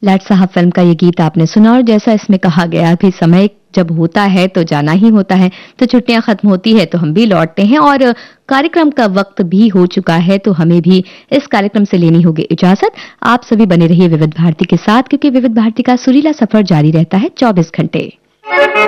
लाट साहब फिल्म का ये गीत आपने सुना और जैसा इसमें कहा गया कि समय जब होता है तो जाना ही होता है, तो छुट्टियां खत्म होती है तो हम भी लौटते हैं और कार्यक्रम का वक्त भी हो चुका है, तो हमें भी इस कार्यक्रम से लेनी होगी इजाजत। आप सभी बने रहिए विविध भारती के साथ, क्योंकि विविध भारती का सुरीला सफर जारी रहता है 24 घंटे।